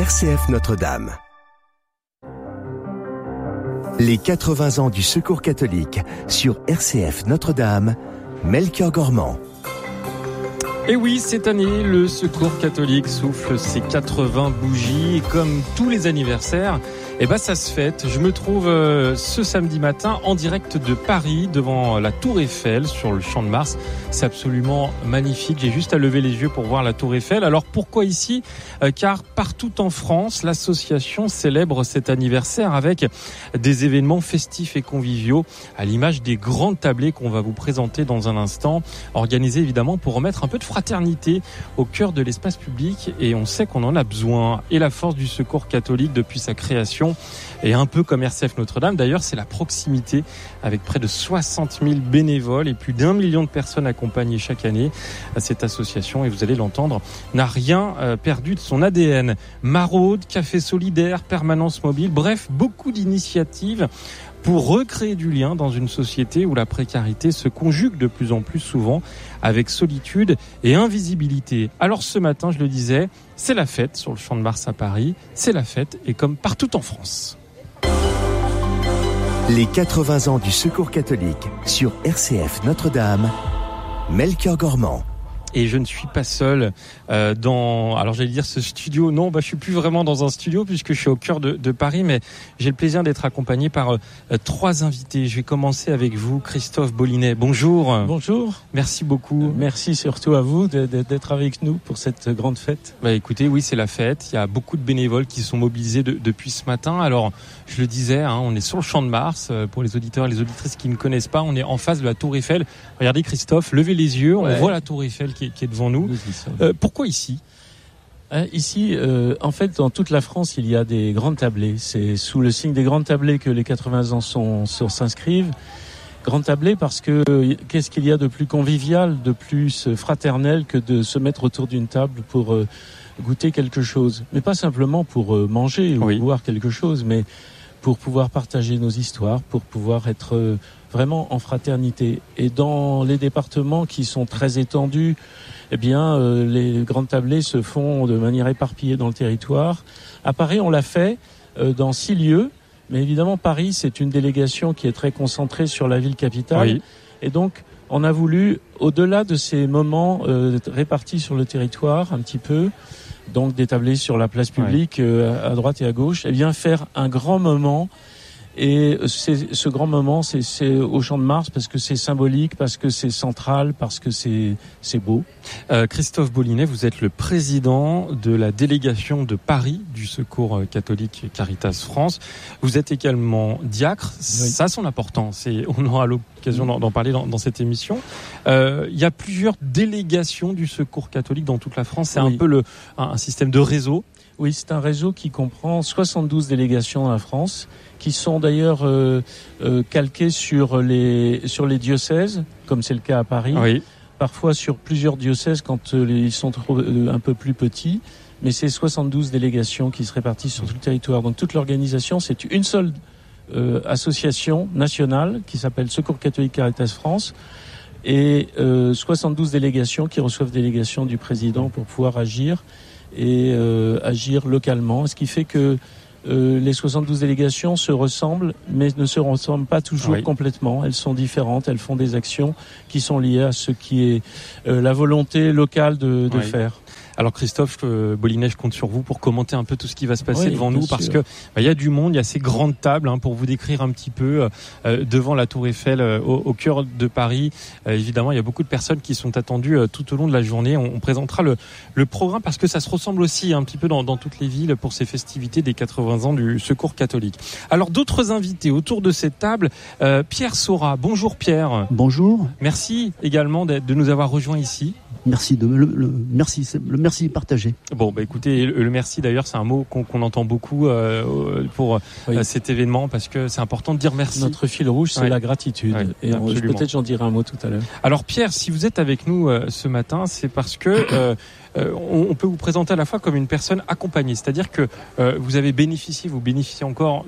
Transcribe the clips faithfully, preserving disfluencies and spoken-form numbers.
R C F Notre-Dame. Les quatre-vingts ans du Secours catholique sur R C F Notre-Dame, Melchior Gormand. Et oui, cette année, le Secours catholique souffle ses quatre-vingts bougies. Et comme tous les anniversaires, eh ben, ça se fête. Je me trouve euh, ce samedi matin en direct de Paris, devant la Tour Eiffel, sur le Champ de Mars. C'est absolument magnifique. J'ai juste à lever les yeux pour voir la Tour Eiffel. Alors pourquoi ici ? euh, Car partout en France, l'association célèbre cet anniversaire avec des événements festifs et conviviaux, à l'image des grandes tablées qu'on va vous présenter dans un instant, organisées évidemment pour remettre un peu de fraternité au cœur de l'espace public, et on sait qu'on en a besoin. Et la force du Secours catholique depuis sa création, et un peu comme R C F Notre-Dame d'ailleurs, c'est la proximité, avec près de soixante mille bénévoles et plus d'un million de personnes accompagnées chaque année. Cette association, et vous allez l'entendre, n'a rien perdu de son A D N. Maraude, café solidaire, permanence mobile, bref, beaucoup d'initiatives pour recréer du lien dans une société où la précarité se conjugue de plus en plus souvent avec solitude et invisibilité. Alors ce matin, je le disais, c'est la fête sur le Champ de Mars à Paris. C'est la fête, et comme partout en France. Les quatre-vingts ans du Secours catholique sur R C F Notre-Dame, Melchior Gormand. Et je ne suis pas seul euh, dans, alors j'allais dire ce studio, non, bah je suis plus vraiment dans un studio puisque je suis au cœur de, de Paris, mais j'ai le plaisir d'être accompagné par euh, trois invités. Je vais commencer avec vous, Christophe Bollinet. Bonjour. Bonjour. Merci beaucoup. Merci surtout à vous de, de, d'être avec nous pour cette grande fête. Bah écoutez, oui, c'est la fête. Il y a beaucoup de bénévoles qui sont mobilisés de, depuis ce matin. Alors, je le disais, hein, on est sur le Champ de Mars. Pour les auditeurs et les auditrices qui ne connaissent pas, on est en face de la Tour Eiffel. Regardez, Christophe, levez les yeux, ouais. On voit la Tour Eiffel qui qui est devant nous. Euh, pourquoi ici ? euh, Ici, euh, en fait, dans toute la France, il y a des grandes tablées. C'est sous le signe des grandes tablées que les quatre-vingts ans sont, sont, s'inscrivent. Grandes tablées parce que qu'est-ce qu'il y a de plus convivial, de plus fraternel que de se mettre autour d'une table pour euh, goûter quelque chose. Mais pas simplement pour euh, manger ou oui. boire quelque chose, mais pour pouvoir partager nos histoires, pour pouvoir être euh, vraiment en fraternité. Et dans les départements qui sont très étendus, eh bien, euh, les grandes tablées se font de manière éparpillée dans le territoire. À Paris, on l'a fait euh, dans six lieux, mais évidemment, Paris, c'est une délégation qui est très concentrée sur la ville capitale. Oui. Et donc, on a voulu, au-delà de ces moments euh, répartis sur le territoire, un petit peu, donc des tablées sur la place publique, oui. euh, à droite et à gauche, eh bien, faire un grand moment. Et c'est, ce grand moment, c'est, c'est au Champ de Mars parce que c'est symbolique, parce que c'est central, parce que c'est, c'est beau. Euh, Christophe Bollinet, vous êtes le président de la délégation de Paris du Secours catholique Caritas France. Vous êtes également diacre. Oui. Ça a son importance et on aura l'occasion d'en, d'en parler dans, dans cette émission. Euh, il y a plusieurs délégations du Secours catholique dans toute la France. C'est oui. un peu le, un, un système de réseau. Oui, c'est un réseau qui comprend soixante-douze délégations dans la France, qui sont d'ailleurs euh, euh, calquées sur les sur les diocèses, comme c'est le cas à Paris. Oui. Parfois sur plusieurs diocèses quand euh, ils sont trop, euh, un peu plus petits. Mais c'est soixante-douze délégations qui se répartissent sur tout le territoire. Donc toute l'organisation, c'est une seule euh, association nationale qui s'appelle Secours catholique Caritas France. Et euh, soixante-douze délégations qui reçoivent délégation du président pour pouvoir agir. et euh, agir localement, ce qui fait que euh, les soixante-douze délégations se ressemblent, mais ne se ressemblent pas toujours oui. complètement. Elles sont différentes, elles font des actions qui sont liées à ce qui est euh, la volonté locale de, de oui. faire. Alors Christophe euh, Bollinet, je compte sur vous pour commenter un peu tout ce qui va se passer oui, devant nous, parce sûr. que bah, y a du monde, il y a ces grandes tables hein, pour vous décrire un petit peu euh, devant la Tour Eiffel euh, au, au cœur de Paris. Euh, évidemment, il y a beaucoup de personnes qui sont attendues euh, tout au long de la journée. On, on présentera le, le programme parce que ça se ressemble aussi un petit peu dans, dans toutes les villes pour ces festivités des quatre-vingts ans du Secours catholique. Alors d'autres invités autour de cette table, euh, Pierre Saurat. Bonjour Pierre. Bonjour. Merci également de, de nous avoir rejoints ici. Merci de le, le merci le merci partagé. Bon bah écoutez, le, le merci d'ailleurs c'est un mot qu'on, qu'on entend beaucoup euh, pour oui. euh, cet événement parce que c'est important de dire merci. Notre fil rouge c'est ouais. la gratitude ouais, et on, peut-être j'en dirai un mot tout à l'heure. Alors Pierre, si vous êtes avec nous euh, ce matin, c'est parce que euh, euh, on, on peut vous présenter à la fois comme une personne accompagnée, c'est-à-dire que euh, vous avez bénéficié, vous bénéficiez encore des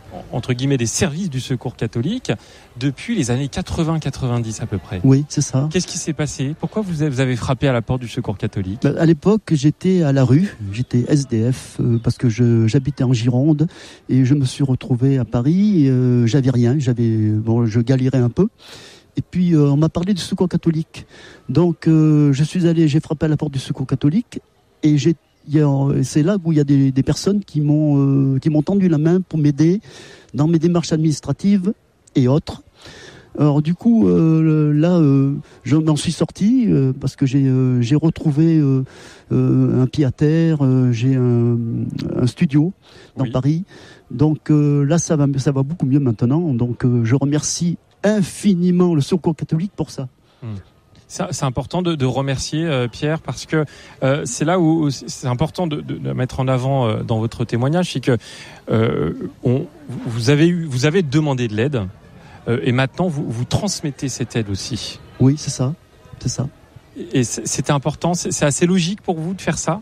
entre guillemets des services du Secours catholique depuis les années quatre-vingts quatre-vingt-dix à peu près. Oui, c'est ça. Qu'est-ce qui s'est passé? Pourquoi vous avez, vous avez frappé à la porte du Secours catholique? À l'époque, j'étais à la rue, j'étais S D F euh, parce que je, j'habitais en Gironde et je me suis retrouvé à Paris. Et, euh, j'avais rien, j'avais bon, je galérais un peu. Et puis euh, on m'a parlé du Secours catholique. Donc euh, je suis allé, j'ai frappé à la porte du Secours catholique et j'ai Il y a, c'est là où il y a des, des personnes qui m'ont, euh, qui m'ont tendu la main pour m'aider dans mes démarches administratives et autres. Alors du coup, euh, là, euh, je m'en suis sorti euh, parce que j'ai, euh, j'ai retrouvé euh, euh, un pied à terre, euh, j'ai un, un studio dans oui. Paris. Donc euh, là, ça va, ça va beaucoup mieux maintenant. Donc euh, je remercie infiniment le Secours catholique pour ça. Hum. C'est important de, de remercier euh, Pierre parce que euh, c'est là où c'est important de, de, de mettre en avant euh, dans votre témoignage, c'est que euh, on, vous avez eu, vous avez demandé de l'aide euh, et maintenant vous, vous transmettez cette aide aussi. Oui, c'est ça, c'est ça. Et c'était important, c'est assez logique pour vous de faire ça?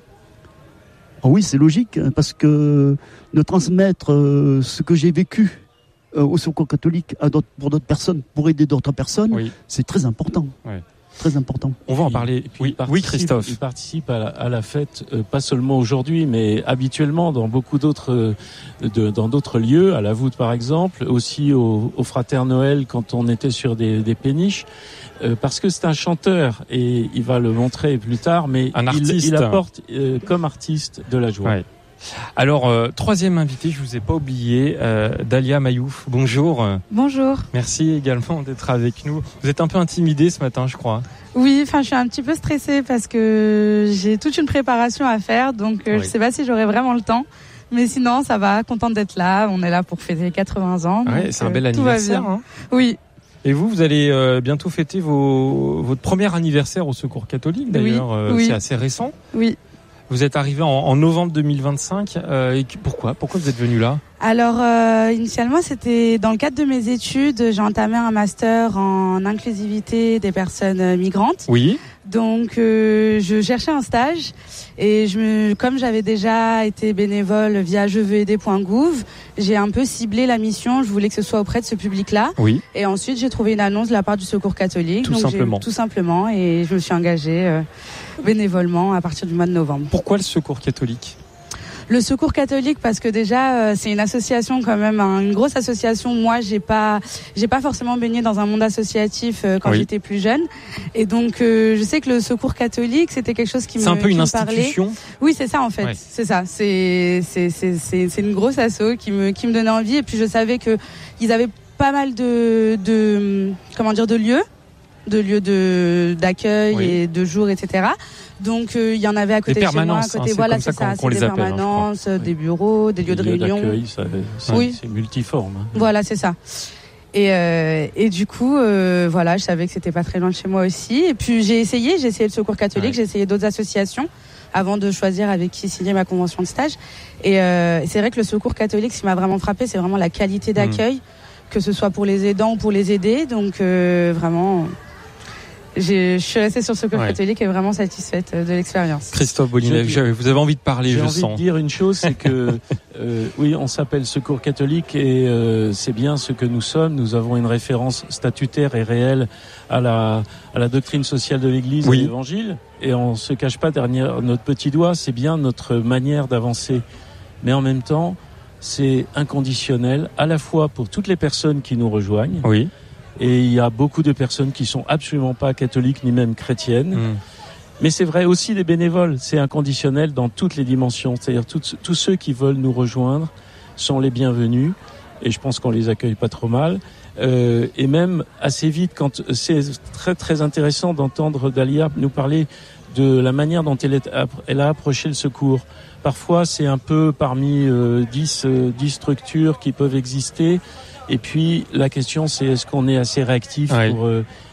Oh oui, c'est logique parce que de transmettre euh, ce que j'ai vécu euh, au Secours catholique à d'autres, pour d'autres personnes, pour aider d'autres personnes, oui. C'est très important. Oui. Très important. On va en parler. Oui, oui, Christophe. Il participe à la, à la fête, euh, pas seulement aujourd'hui, mais habituellement dans beaucoup d'autres, euh, de, dans d'autres lieux, à la voûte par exemple, aussi au, au Frater Noël quand on était sur des, des péniches, euh, parce que c'est un chanteur et il va le montrer plus tard, mais un il, artiste. il apporte euh, comme artiste de la joie. Ouais. Alors, euh, troisième invité, je vous ai pas oublié, euh, Dalia Mayouf. Bonjour. Bonjour. Merci également d'être avec nous. Vous êtes un peu intimidée ce matin, je crois. Oui, enfin, je suis un petit peu stressée parce que j'ai toute une préparation à faire, donc euh, oui. Je sais pas si j'aurai vraiment le temps. Mais sinon, ça va, contente d'être là. On est là pour fêter quatre-vingts ans. Ouais, c'est un bel anniversaire. Hein. Oui. Et vous, vous allez euh, bientôt fêter vos, votre premier anniversaire au Secours catholique, d'ailleurs. Oui. Euh, oui. C'est assez récent. Oui. Vous êtes arrivé en, en novembre deux mille vingt-cinq. Euh, et pourquoi Pourquoi vous êtes venu là? Alors, euh, initialement, c'était dans le cadre de mes études. J'ai entamé un master en inclusivité des personnes migrantes. Oui. Donc, euh, je cherchais un stage. Et je me, comme j'avais déjà été bénévole via je veux aider point gouv, j'ai un peu ciblé la mission. Je voulais que ce soit auprès de ce public-là. Oui. Et ensuite, j'ai trouvé une annonce de la part du Secours catholique. Tout donc simplement. Tout simplement. Et je me suis engagée euh, bénévolement à partir du mois de novembre. Pourquoi le Secours catholique? Le Secours catholique parce que déjà euh, c'est une association quand même, hein, une grosse association. Moi j'ai pas j'ai pas forcément baigné dans un monde associatif euh, quand oui. j'étais plus jeune, et donc euh, je sais que le Secours catholique c'était quelque chose qui me c'est un peu une institution. Oui, c'est ça en fait, ouais. c'est ça. C'est c'est c'est c'est c'est une grosse asso qui me qui me donnait envie, et puis je savais que ils avaient pas mal de de comment dire de lieux. de lieux de d'accueil oui. et de jours, et cetera. Donc il euh, y en avait à côté des de chez moi, à hein, côté voilà, c'est ça, c'est des appelle, permanences, hein, des bureaux, des lieux des de lieux réunion. Ça, ça, oui, c'est multiforme. Hein. Voilà, c'est ça. Et euh, et du coup, euh, voilà, je savais que c'était pas très loin de chez moi aussi. Et puis j'ai essayé, j'ai essayé le Secours catholique, ouais. j'ai essayé d'autres associations avant de choisir avec qui signer ma convention de stage. Et euh, c'est vrai que le Secours catholique, ce qui m'a vraiment frappé, c'est vraiment la qualité d'accueil, mmh. que ce soit pour les aidants ou pour les aider. Donc euh, vraiment. J'ai, je suis restée sur le Secours ouais. catholique et vraiment satisfaite de l'expérience. Christophe Bolinev, je, vous avez envie de parler, je sens. J'ai envie de dire une chose, c'est que euh, oui, on s'appelle Secours catholique et euh, c'est bien ce que nous sommes. Nous avons une référence statutaire et réelle à la à la doctrine sociale de l'Église oui. et l'Évangile, et on se cache pas derrière notre petit doigt. C'est bien notre manière d'avancer, mais en même temps, c'est inconditionnel à la fois pour toutes les personnes qui nous rejoignent. Oui. Et il y a beaucoup de personnes qui sont absolument pas catholiques ni même chrétiennes. Mmh. Mais c'est vrai aussi des bénévoles. C'est inconditionnel dans toutes les dimensions. C'est-à-dire tous, tous ceux qui veulent nous rejoindre sont les bienvenus. Et je pense qu'on les accueille pas trop mal. Euh, et même assez vite, quand c'est très très intéressant d'entendre Dalia nous parler de la manière dont elle, est, elle a approché le secours. Parfois, c'est un peu parmi euh, dix, euh, dix structures qui peuvent exister. Et puis, la question, c'est est-ce qu'on est assez réactif oui. pour euh,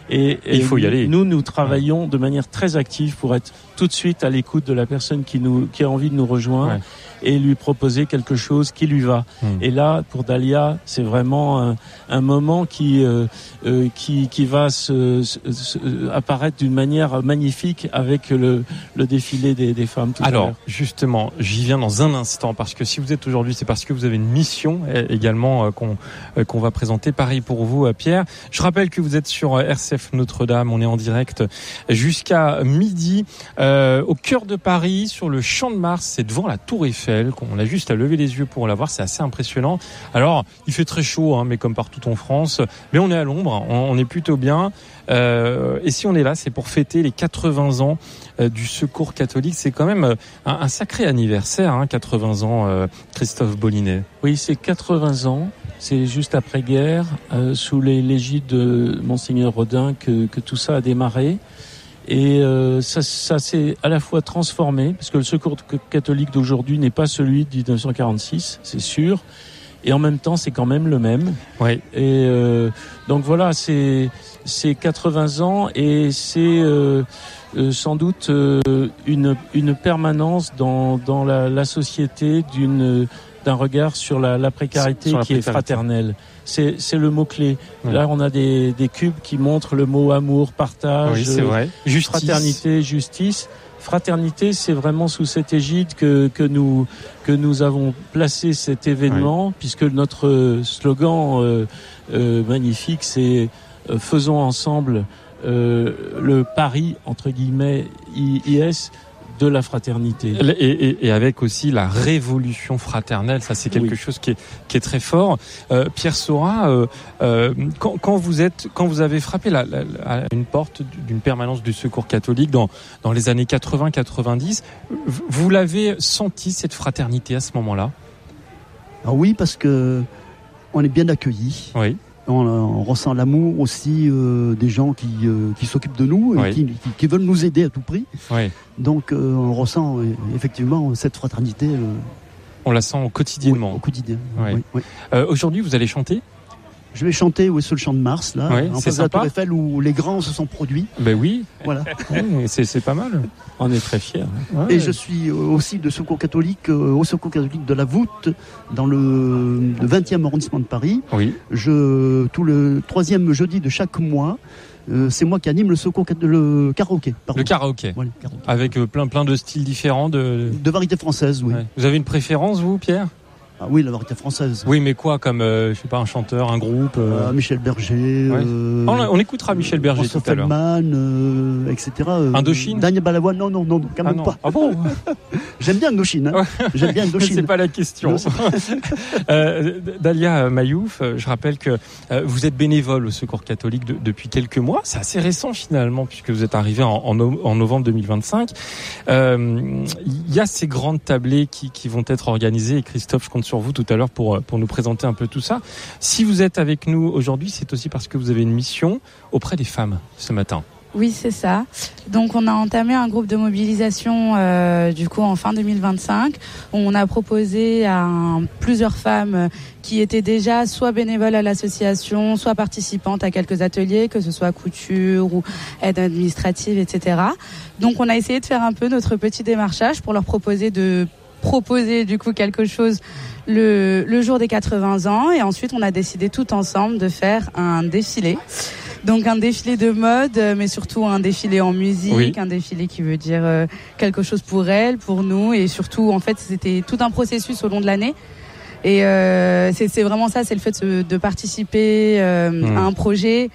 Et, et il faut y aller. Nous, nous travaillons ouais. de manière très active pour être tout de suite à l'écoute de la personne qui nous, qui a envie de nous rejoindre. Ouais. Et lui proposer quelque chose qui lui va. Mmh. Et là, pour Dalia, c'est vraiment un, un moment qui euh, euh, qui qui va se, se, se apparaître d'une manière magnifique avec le le défilé des, des femmes. Tout Alors, à l'heure. Justement, j'y viens dans un instant parce que si vous êtes aujourd'hui, c'est parce que vous avez une mission également euh, qu'on euh, qu'on va présenter. Pareil pour vous, euh, Pierre. Je rappelle que vous êtes sur R C F Notre-Dame. On est en direct jusqu'à midi euh, au cœur de Paris, sur le Champ de Mars. C'est devant la Tour Eiffel. On a juste à lever les yeux pour la voir, c'est assez impressionnant. Alors, il fait très chaud, hein, mais comme partout en France, mais on est à l'ombre, on, on est plutôt bien. Euh, et si on est là, c'est pour fêter les quatre-vingts ans euh, du Secours catholique. C'est quand même euh, un, un sacré anniversaire, hein, quatre-vingts ans, euh, Christophe Bollinet. Oui, c'est quatre-vingts ans. C'est juste après-guerre, euh, sous les l'égide de Monseigneur Rodin, que, que tout ça a démarré. Et euh, ça, ça s'est à la fois transformé, parce que le Secours catholique d'aujourd'hui n'est pas celui de dix-neuf cent quarante-six, c'est sûr. Et en même temps, c'est quand même le même. Oui. Et euh, donc voilà, c'est c'est quatre-vingts ans et c'est euh, euh, sans doute euh, une une permanence dans dans la, la société d'une d'un regard sur la, la précarité sur la qui précarité. est fraternelle. C'est, c'est le mot-clé. Ouais. Là, on a des, des cubes qui montrent le mot amour, partage, oui, c'est vrai. Justice. Fraternité, justice. Fraternité, c'est vraiment sous cette égide que, que nous, que nous avons placé cet événement, ouais. puisque notre slogan euh, euh, magnifique, c'est euh, faisons ensemble euh, le pari, entre guillemets, I S, de la fraternité. Et, et, et avec aussi la révolution fraternelle, ça c'est quelque oui. chose qui est, qui est très fort. Euh, Pierre Saurat, euh, euh, quand, quand vous êtes, quand vous avez frappé la, la, la, une porte d'une permanence du Secours catholique dans, dans les années quatre-vingts quatre-vingt-dix, vous l'avez senti cette fraternité à ce moment-là ? Ah oui, parce que on est bien accueillis. Oui. On, on ressent l'amour aussi euh, des gens qui, euh, qui s'occupent de nous et oui. qui, qui, qui veulent nous aider à tout prix. Oui. Donc euh, on ressent euh, effectivement cette fraternité. Euh, on la sent quotidiennement. Oui, au quotidien. Oui. Oui, oui. Euh, aujourd'hui, vous allez chanter ? Je vais chanter oui, sur le Champ de Mars, là, oui, en face de la Tour Eiffel où les grands se sont produits. Ben oui. Voilà. Oui, c'est, c'est pas mal. On est très fiers. Ouais. Et je suis aussi de Secours catholique, euh, au Secours catholique de la Voûte, dans le, le vingtième arrondissement de Paris. Oui. Je, tout le troisième jeudi de chaque mois, euh, c'est moi qui anime le secours, le karaoké. Pardon. Le karaoké. Ouais, le karaoké. Avec euh, plein, plein de styles différents de. De variétés françaises, oui. Ouais. Vous avez une préférence, vous, Pierre ? Ah oui, la variété française. Oui, mais quoi, comme, euh, je sais pas, un chanteur, un groupe euh... euh, Michel Berger. Ouais. Euh, on, on écoutera Michel Berger tout à l'heure. Feldman, euh, et cetera. Euh, Indochine. Daniel Balavoine, non, non, non, quand même ah non. pas. Ah bon. J'aime bien Indochine. Hein. J'aime bien Indochine. C'est pas la question. euh, Dalia Mayouf, je rappelle que euh, vous êtes bénévole au Secours catholique de, depuis quelques mois. C'est assez récent finalement, puisque vous êtes arrivé en, en, en novembre deux mille vingt-cinq. Il euh, y a ces grandes tablées qui, qui vont être organisées. Et Christophe, je compte sur vous tout à l'heure pour pour nous présenter un peu tout ça. Si vous êtes avec nous aujourd'hui, c'est aussi parce que vous avez une mission auprès des femmes ce matin. Oui, c'est ça. Donc, on a entamé un groupe de mobilisation euh, du coup en fin deux mille vingt-cinq. On a proposé à un, plusieurs femmes qui étaient déjà soit bénévoles à l'association, soit participantes à quelques ateliers, que ce soit couture ou aide administrative, et cetera. Donc, on a essayé de faire un peu notre petit démarchage pour leur proposer de proposer du coup quelque chose le, le jour des quatre-vingts ans, et ensuite on a décidé tout ensemble de faire un défilé. Donc un défilé de mode, mais surtout un défilé en musique, oui. un défilé qui veut dire euh, quelque chose pour elles, pour nous, et surtout en fait c'était tout un processus au long de l'année. Et euh, c'est, c'est vraiment ça, c'est le fait de, de participer euh, mmh. à un projet,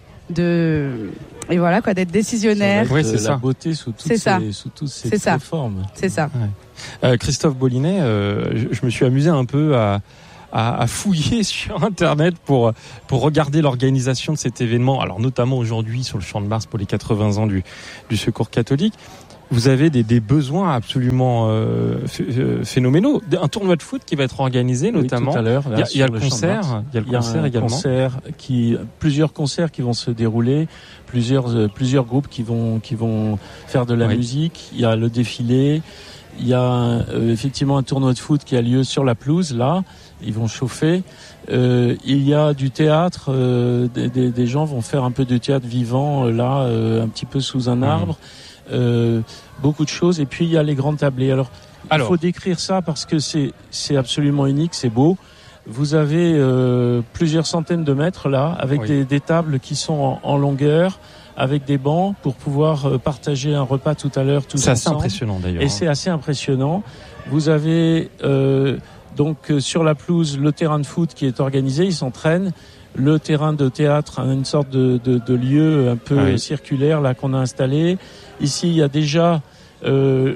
de et voilà quoi, d'être décisionnaire. C'est, oui, c'est la ça. beauté sous toutes c'est ses, sous toutes ses c'est ça. formes. C'est ça. Ouais. Euh, Christophe Bollinet, euh, je, je me suis amusé un peu à, à, à fouiller sur Internet pour pour regarder l'organisation de cet événement. Alors notamment aujourd'hui sur le Champ de Mars pour les quatre-vingts ans du du Secours catholique. Vous avez des, des besoins absolument euh, ph- phénoménaux. Un tournoi de foot qui va être organisé, notamment. Oui, tout à l'heure. Il y a, il y a le concert. Il y a le concert également. Concert qui, plusieurs concerts qui vont se dérouler, plusieurs euh, plusieurs groupes qui vont qui vont faire de la oui. musique. Il y a le défilé. il y a euh, effectivement un tournoi de foot qui a lieu sur la pelouse, là. Ils vont chauffer. Euh, il y a du théâtre. Euh, des, des, des gens vont faire un peu de théâtre vivant, euh, là, euh, un petit peu sous un arbre. Mmh. Euh, beaucoup de choses. Et puis, il y a les grands tablés. Alors, Alors, il faut décrire ça parce que c'est, c'est absolument unique, c'est beau. Vous avez euh, plusieurs centaines de mètres, là, avec oui. des, des tables qui sont en, en longueur, avec des bancs pour pouvoir euh, partager un repas tout à l'heure tous c'est ensemble. C'est assez impressionnant d'ailleurs. Et c'est assez impressionnant. Vous avez euh, donc euh, sur la pelouse le terrain de foot qui est organisé, ils s'entraînent. Le terrain de théâtre, une sorte de, de, de lieu un peu oui. circulaire là qu'on a installé. Ici, il y a déjà euh,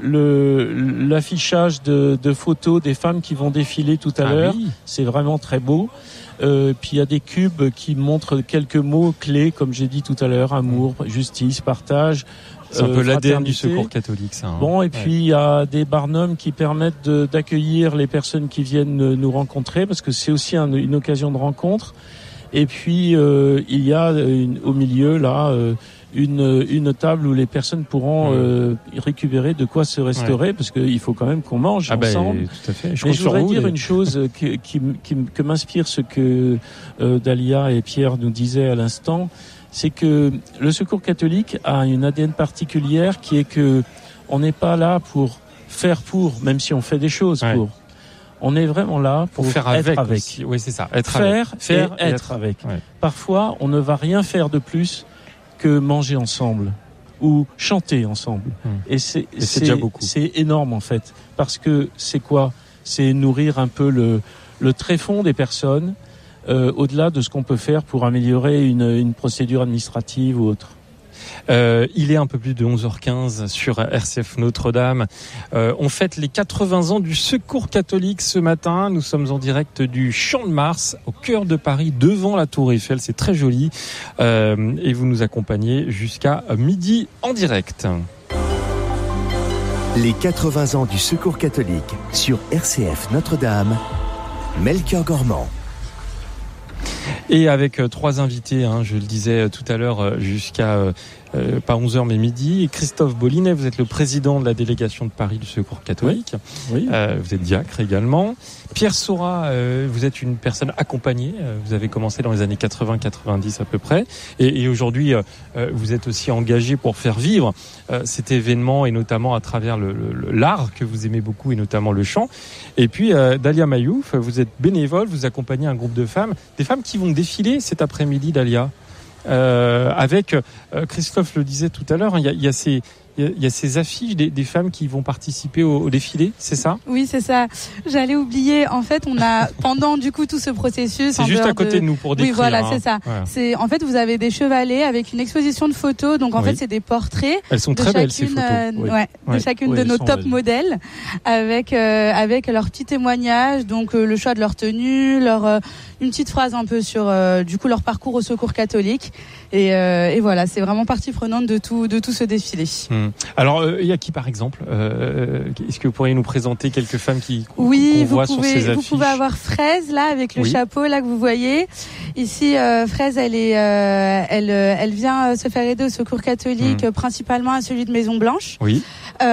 le, l'affichage de, de photos des femmes qui vont défiler tout à ah l'heure. Oui. C'est vraiment très beau. Euh, puis il y a des cubes qui montrent quelques mots clés, comme j'ai dit tout à l'heure, amour, justice, partage. C'est un peu euh, l'A D N du Secours catholique, ça. Hein. Bon, et puis il ouais. y a des barnums qui permettent de, d'accueillir les personnes qui viennent nous rencontrer, parce que c'est aussi un, une occasion de rencontre. Et puis euh, il y a une, au milieu là euh, une, une table où les personnes pourront euh, récupérer de quoi se restaurer, ouais. parce qu'il faut quand même qu'on mange ah ensemble. Bah, tout à fait. Je Mais je voudrais dire et... une chose qui, qui, qui, que m'inspire ce que euh, Dalia et Pierre nous disaient à l'instant, c'est que le Secours catholique a une A D N particulière qui est que on n'est pas là pour faire pour, même si on fait des choses ouais. pour. On est vraiment là pour, pour faire être avec. avec. Aussi. Oui, c'est ça. Être faire, avec. faire et et être, être avec. Ouais. Parfois, on ne va rien faire de plus que manger ensemble ou chanter ensemble. Hum. Et c'est, et c'est, c'est déjà beaucoup. C'est énorme en fait, parce que c'est quoi ? C'est nourrir un peu le le tréfonds des personnes, euh, au-delà de ce qu'on peut faire pour améliorer une une procédure administrative ou autre. Euh, il est un peu plus de onze heures quinze sur R C F Notre-Dame. Euh, on fête les quatre-vingts ans du Secours catholique ce matin. Nous sommes en direct du Champ de Mars, au cœur de Paris, devant la Tour Eiffel. C'est très joli. Euh, et vous nous accompagnez jusqu'à midi en direct. Les quatre-vingts ans du Secours catholique sur R C F Notre-Dame. Melchior Gormand. Et avec euh, trois invités, hein, je le disais tout à l'heure, euh, jusqu'à euh, euh, pas onze heures mais midi. Et Christophe Bollinet, vous êtes le président de la délégation de Paris du Secours catholique. Oui. Euh, vous êtes diacre également. Pierre Saurat, euh, vous êtes une personne accompagnée. Euh, vous avez commencé dans les années quatre-vingts quatre-vingt-dix à peu près. Et, et aujourd'hui, euh, vous êtes aussi engagé pour faire vivre euh, cet événement, et notamment à travers le, le, l'art que vous aimez beaucoup, et notamment le chant. Et puis, euh, Dalia Mayouf, vous êtes bénévole, vous accompagnez un groupe de femmes, des femmes qui vont défiler cet après-midi, Dalia. Euh, avec, euh, Christophe le disait tout à l'heure, il y a, il y a ces... Il y a ces affiches des, des femmes qui vont participer au, au défilé, c'est ça ? Oui, c'est ça. J'allais oublier. En fait, on a pendant du coup tout ce processus. C'est juste à côté de... de nous pour décrire. Oui, voilà, hein. c'est ça. Voilà. C'est en fait vous avez des chevalets avec une exposition de photos. Donc en oui. fait, c'est des portraits. Elles sont de très chacune, belles ces photos. Euh, oui. ouais, oui. de chacune oui, de nos top belles. modèles, avec euh, avec leurs petits témoignages. Donc euh, le choix de leur tenue, leur euh, une petite phrase un peu sur euh, du coup leur parcours au Secours catholique. Et, euh, et voilà, c'est vraiment partie prenante de tout de tout ce défilé. Hum. Alors il euh, y a qui par exemple euh, est-ce que vous pourriez nous présenter quelques femmes qui oui, qu'on voit pouvez, sur ces affiches ? Vous pouvez avoir Fraise là avec le oui. chapeau là que vous voyez. Ici euh, Fraise, elle est euh, elle elle vient se faire aider au Secours catholique hum. principalement à celui de Maison Blanche. Oui.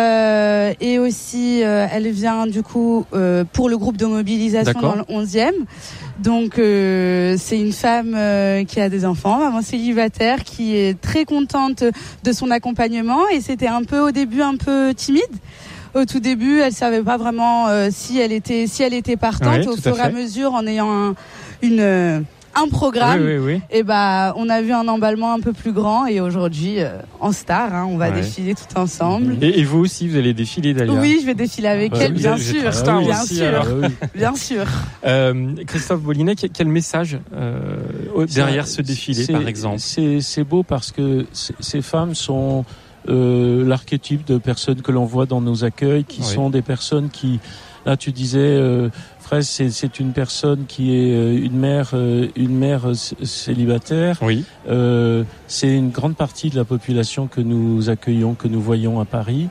Euh, et aussi euh, elle vient du coup euh, pour le groupe de mobilisation D'accord. dans le onzième. Donc euh, c'est une femme euh, qui a des enfants, maman célibataire, qui est très contente de son accompagnement, et c'était un peu au début un peu timide. Au tout début, elle savait pas vraiment euh, si elle était si elle était partante. Oui, au fur et à mesure, en ayant un, une euh, un programme, oui, oui, oui. et bah on a vu un emballement un peu plus grand, et aujourd'hui euh, en star, hein, on va ouais. défiler tout ensemble. Et, et vous aussi, vous allez défiler d'ailleurs. Oui, je vais défiler avec bah, elle, bien sûr, star bien aussi, sûr, alors. bien sûr. Euh, Christophe Bollinet, quel message euh, derrière ce défilé, c'est, par exemple ? C'est, c'est beau parce que ces femmes sont euh, l'archétype de personnes que l'on voit dans nos accueils, qui oui. sont des personnes qui, là tu disais. Euh, Fraise, c'est, c'est une personne qui est une mère, une mère célibataire. Oui. Euh, c'est une grande partie de la population que nous accueillons, que nous voyons à Paris.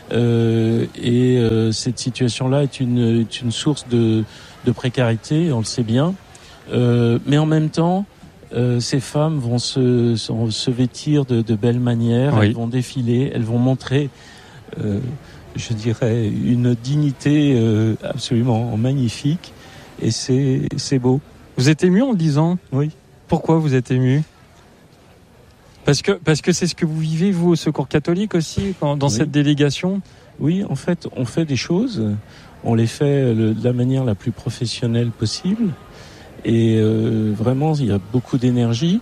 Euh, et euh, cette situation-là est une, est une source de, de précarité, on le sait bien. Euh, mais en même temps, euh, ces femmes vont se, se vêtir de, de belles manières. Oui. Elles vont défiler, elles vont montrer. Euh, je dirais, une dignité euh, absolument magnifique. Et c'est, c'est beau. Vous êtes ému en le disant ? Oui. Pourquoi vous êtes ému ? Parce que, parce que c'est ce que vous vivez, vous, au Secours catholique aussi, quand, dans oui. cette délégation ? Oui, en fait, on fait des choses. On les fait de la manière la plus professionnelle possible. Et euh, vraiment, il y a beaucoup d'énergie.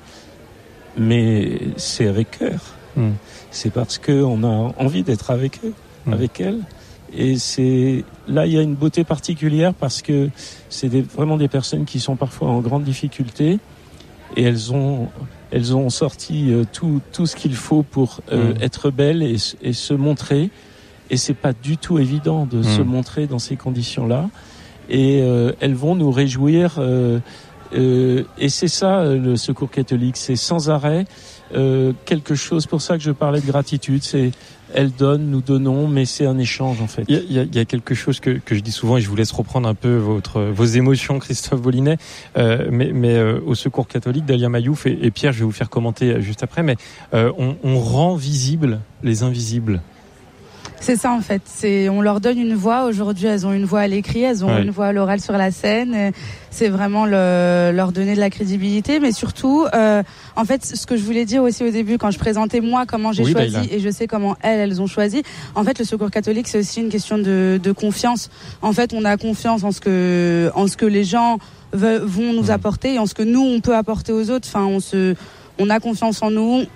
Mais c'est avec cœur. Mmh. C'est parce qu'on a envie d'être avec eux, mmh. avec elles. Et c'est là, il y a une beauté particulière parce que c'est des, vraiment des personnes qui sont parfois en grande difficulté et elles ont, elles ont sorti euh, tout, tout ce qu'il faut pour euh, mmh. être belles et, et se montrer. Et c'est pas du tout évident de mmh. se montrer dans ces conditions-là. Et euh, elles vont nous réjouir. Euh, euh, et c'est ça le Secours catholique, c'est sans arrêt euh, quelque chose. Pour ça que je parlais de gratitude, c'est elle donne, nous donnons, mais c'est un échange en fait. Il y a, il y a quelque chose que, que je dis souvent et je vous laisse reprendre un peu votre, vos émotions, Christophe Bollinet. Euh, mais mais euh, au Secours catholique, Dalia Mayouf et, et Pierre, je vais vous faire commenter juste après. Mais euh, on, on rend visibles les invisibles. C'est ça en fait, c'est, on leur donne une voix. Aujourd'hui elles ont une voix à l'écrit, elles ont ouais. une voix à l'oral sur la scène. C'est vraiment le, leur donner de la crédibilité, mais surtout euh, en fait ce que je voulais dire aussi au début quand je présentais moi comment j'ai oui, choisi Daïla. Et je sais comment elles elles ont choisi. En fait le Secours catholique c'est aussi une question de, de confiance. En fait on a confiance en ce que, en ce que les gens veulent, vont nous mmh. apporter et en ce que nous on peut apporter aux autres. Enfin on se, on a confiance en nous.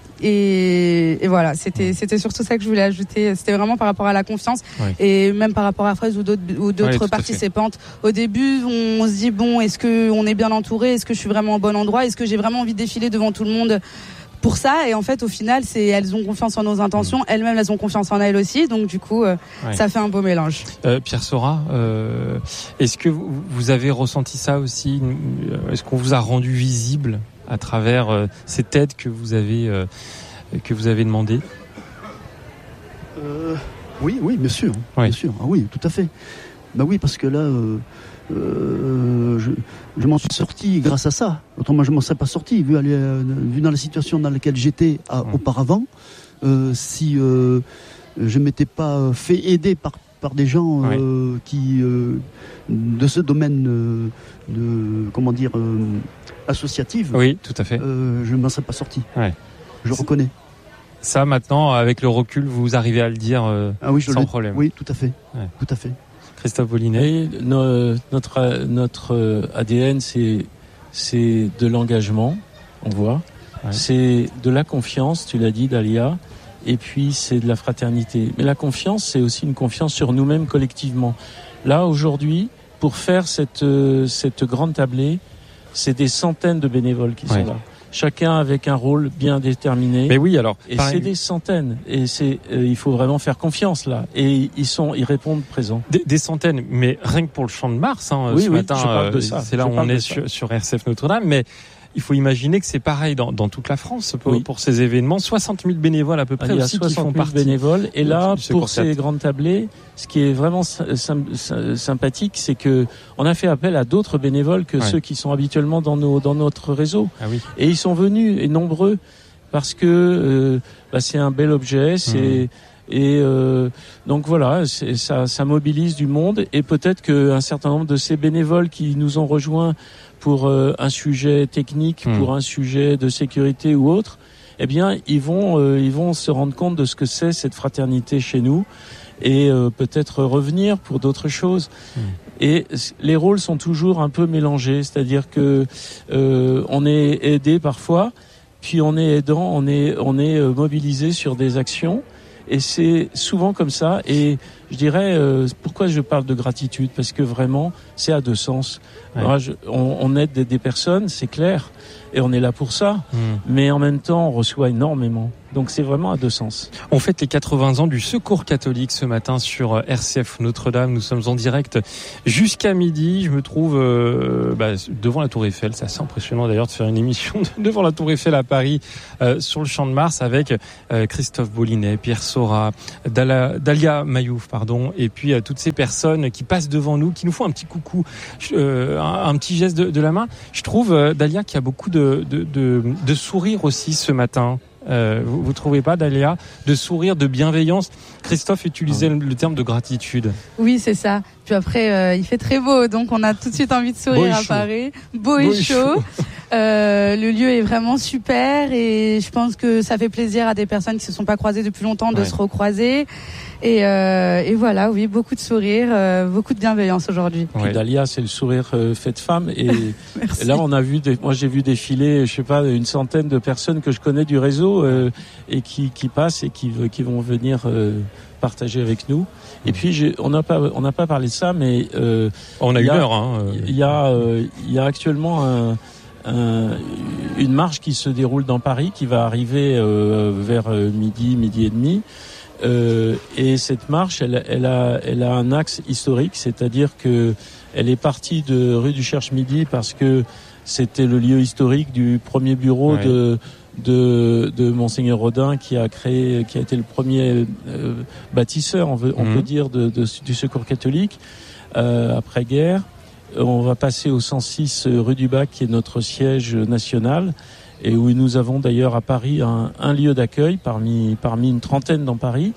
Et, et voilà, c'était c'était surtout ça que je voulais ajouter. C'était vraiment par rapport à la confiance oui. et même par rapport à Fraise ou d'autres ou d'autres oui, participantes. Au début, on, on se dit bon, est-ce que on est bien entouré ? Est-ce que je suis vraiment au bon endroit ? Est-ce que j'ai vraiment envie de défiler devant tout le monde pour ça ? Et en fait, au final, c'est elles ont confiance en nos intentions. Elles-mêmes, elles ont confiance en elles aussi. Donc du coup, euh, oui. ça fait un beau mélange. Euh, Pierre Sora, euh, est-ce que vous, vous avez ressenti ça aussi ? Est-ce qu'on vous a rendu visible à travers euh, cette aide que vous avez euh, que vous avez demandé ? euh, Oui, oui, bien sûr, oui. bien sûr. Ah oui, tout à fait. Bah oui, parce que là, euh, euh, je, je m'en suis sorti grâce à ça. Autrement, je m'en serais pas sorti vu, aller, euh, vu dans la situation dans laquelle j'étais à, mmh. auparavant. Euh, si euh, je m'étais pas fait aider par par des gens euh, oui. qui euh, de ce domaine euh, de comment dire euh, associatif. Oui, tout à fait. Euh, je ne m'en serais pas sorti. Ouais. Je C'est... reconnais. Ça, maintenant, avec le recul, vous arrivez à le dire euh, ah oui, je sans l'ai... problème. Oui, tout à fait. Ouais. Tout à fait. Christophe Bollinet. Et no, notre notre A D N, c'est c'est de l'engagement. On voit. Ouais. C'est de la confiance. Tu l'as dit, Dalia. Et puis c'est de la fraternité. Mais la confiance, c'est aussi une confiance sur nous-mêmes collectivement. Là, aujourd'hui, pour faire cette euh, cette grande tablée, c'est des centaines de bénévoles qui ouais. sont là. Chacun avec un rôle bien déterminé. Mais oui, alors. Et pareil. C'est des centaines. Et c'est, euh, il faut vraiment faire confiance là. Et ils sont, ils répondent présents. Des, des centaines, mais rien que pour le Champ de Mars, hein, oui, ce oui, matin, je parle de ça. c'est là je où on est sur, sur R C F Notre-Dame, mais. Il faut imaginer que c'est pareil dans, dans toute la France pour, oui. pour ces événements. soixante mille bénévoles à peu près aussi qui font partie. Bénévoles. Et là, pour ces grandes tablées, ce qui est vraiment sympathique, c'est que on a fait appel à d'autres bénévoles que ouais. ceux qui sont habituellement dans nos dans notre réseau. Ah oui. Et ils sont venus et nombreux parce que euh, bah, c'est un bel objet. C'est mmh. Et euh, donc voilà, c'est, ça, ça mobilise du monde. Et peut-être qu'un certain nombre de ces bénévoles qui nous ont rejoints pour euh, un sujet technique, mmh. pour un sujet de sécurité ou autre, eh bien, ils vont, euh, ils vont se rendre compte de ce que c'est cette fraternité chez nous et euh, peut-être revenir pour d'autres choses. Mmh. Et les rôles sont toujours un peu mélangés, c'est-à-dire que euh, on est aidé parfois, puis on est aidant, on est, on est mobilisé sur des actions. Et c'est souvent comme ça. Et je dirais, euh, pourquoi je parle de gratitude ? Parce que vraiment, c'est à deux sens. Ouais. Alors, je, on, on aide des, des personnes, c'est clair, et on est là pour ça. Mmh. Mais en même temps, on reçoit énormément. Donc c'est vraiment à deux sens. On fête les quatre-vingts ans du Secours catholique ce matin sur R C F Notre-Dame. Nous sommes en direct jusqu'à midi. Je me trouve euh, bah, devant la Tour Eiffel. C'est assez impressionnant d'ailleurs de faire une émission devant la Tour Eiffel à Paris euh, sur le Champ de Mars avec euh, Christophe Bollinet, Pierre Sora, Dala, Dalia Mayouf, pardon, et puis euh, toutes ces personnes qui passent devant nous, qui nous font un petit coucou, euh, un, un petit geste de, de la main. Je trouve, euh, Dalia, qu'il y a beaucoup de, de, de, de sourires aussi ce matin. Euh, vous, vous trouvez pas, Dalia, de sourire, de bienveillance? Christophe utilisait le, le terme de gratitude. Oui, c'est ça. Puis après, euh, il fait très beau, donc on a tout de suite envie de sourire à Paris. Beau et chaud. Beau et chaud. Euh, le lieu est vraiment super et je pense que ça fait plaisir à des personnes qui se sont pas croisées depuis longtemps de ouais. se recroiser. Et, euh, et voilà, oui, beaucoup de sourires, euh, beaucoup de bienveillance aujourd'hui. Ouais. Dalia, c'est le sourire euh, fait de femme. Et, et là, on a vu, des, moi j'ai vu défiler, je sais pas, une centaine de personnes que je connais du réseau euh, et qui, qui passent et qui, qui vont venir euh, partager avec nous. Et puis, j'ai, on n'a pas, on n'a pas parlé de ça, mais euh, on a, a une heure. Hein, euh... Il y a, euh, il y a actuellement un, un, une marche qui se déroule dans Paris, qui va arriver euh, vers midi, midi et demi. Euh, et cette marche, elle, elle a, elle a un axe historique, c'est-à-dire que elle est partie de rue du Cherche-Midi parce que c'était le lieu historique du premier bureau ouais. de, de, de Monseigneur Rodin qui a créé, qui a été le premier euh, bâtisseur, on, veut, on mmh. peut dire, de, de, du Secours catholique euh, après-guerre. On va passer au cent six rue du Bac, qui est notre siège national. Et où nous avons d'ailleurs à Paris un, un lieu d'accueil parmi parmi une trentaine dans Paris.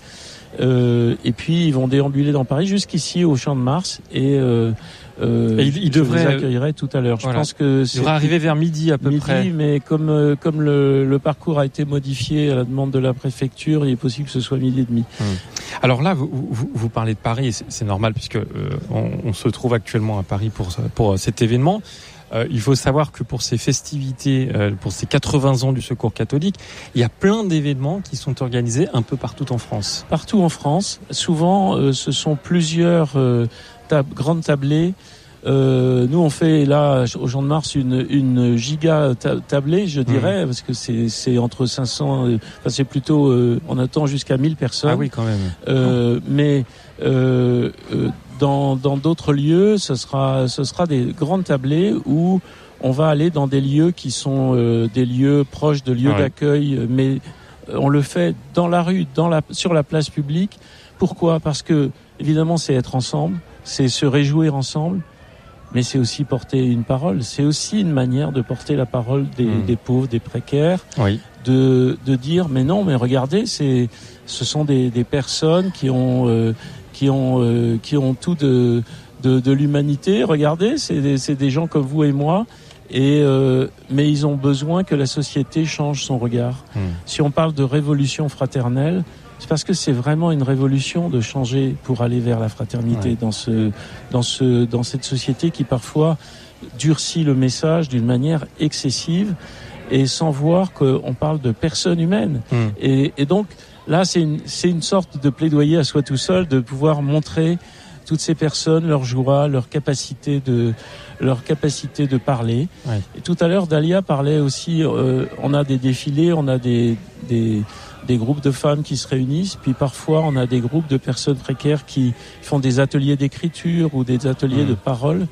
Euh, et puis ils vont déambuler dans Paris jusqu'ici au Champ de Mars et, euh, euh, et il, il je devrait, vous accueillerai tout à l'heure. Voilà. Je pense que il devrait arriver vers midi à peu midi, près. Mais comme euh, comme le, le parcours a été modifié à la demande de la préfecture, il est possible que ce soit midi et demi. Hum. Alors là, vous, vous, vous parlez de Paris, c'est, c'est normal puisque euh, on, on se trouve actuellement à Paris pour pour cet événement. Euh, il faut savoir que pour ces festivités, euh, pour ces quatre-vingts ans du Secours catholique, il y a plein d'événements qui sont organisés un peu partout en France. Partout en France. Souvent, euh, ce sont plusieurs euh, tab- grandes tablées. Euh, nous, on fait là au Champ de Mars une, une giga ta- tablée, je dirais, mmh. parce que c'est, c'est entre cinq cents, euh, enfin c'est plutôt, euh, on attend jusqu'à mille personnes. Ah oui, quand même. Euh, oh. Mais euh, euh, dans, dans d'autres lieux, ce sera, ce sera des grandes tablées où on va aller dans des lieux qui sont euh, des lieux proches de lieux ah ouais. d'accueil, mais on le fait dans la rue, dans la, sur la place publique. Pourquoi ? Parce que évidemment, c'est être ensemble, c'est se réjouir ensemble. Mais c'est aussi porter une parole. C'est aussi une manière de porter la parole des, mmh. des pauvres, des précaires. Oui. De, de dire, mais non, mais regardez, c'est, ce sont des, des personnes qui ont, euh, qui ont, euh, qui ont tout de, de, de l'humanité. Regardez, c'est des, c'est des gens comme vous et moi. Et euh, mais ils ont besoin que la société change son regard. Mmh. Si on parle de révolution fraternelle, c'est parce que c'est vraiment une révolution de changer pour aller vers la fraternité ouais. dans ce, dans ce, dans cette société qui parfois durcit le message d'une manière excessive et sans voir qu'on parle de personnes humaines. Mmh. Et, et donc là, c'est une, c'est une sorte de plaidoyer à soi tout seul de pouvoir montrer toutes ces personnes, leur joie, leur capacité de, leur capacité de parler. Ouais. Et tout à l'heure, Dalia parlait aussi. Euh, on a des défilés, on a des, des des groupes de femmes qui se réunissent, puis parfois on a des groupes de personnes précaires qui font des ateliers d'écriture ou des ateliers mmh. de parole.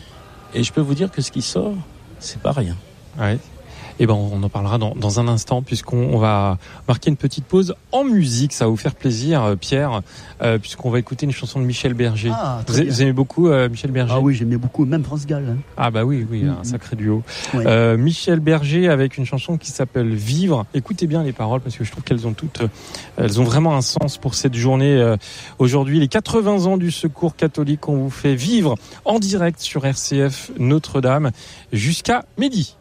Et je peux vous dire que ce qui sort, c'est pas rien. Ouais. Et ben on en parlera dans, dans un instant puisqu'on on va marquer une petite pause en musique. Ça va vous faire plaisir, Pierre, euh, puisqu'on va écouter une chanson de Michel Berger. Ah, vous, vous aimez beaucoup euh, Michel Berger ? Ah oui, j'aimais beaucoup, même France Gall. Hein. Ah bah oui, oui, mmh. un sacré duo. Ouais. Euh, Michel Berger avec une chanson qui s'appelle Vivre. Écoutez bien les paroles parce que je trouve qu'elles ont toutes, euh, elles ont vraiment un sens pour cette journée. Euh, aujourd'hui, les quatre-vingts ans du Secours catholique, on vous fait vivre en direct sur R C F Notre-Dame jusqu'à midi.